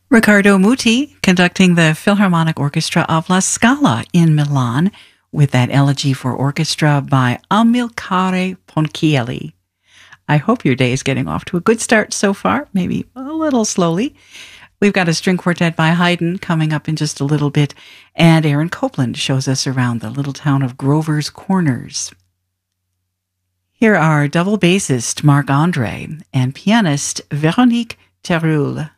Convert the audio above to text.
Riccardo Muti conducting the Philharmonic Orchestra of La Scala in Milan with that elegy for orchestra by Amilcare Ponchielli. I hope your day is getting off to a good start so far, maybe a little slowly. We've got a string quartet by Haydn coming up in just a little bit, and Aaron Copland shows us around the little town of Grover's Corners. Here are double bassist Marc Andre and pianist Véronique Terroul.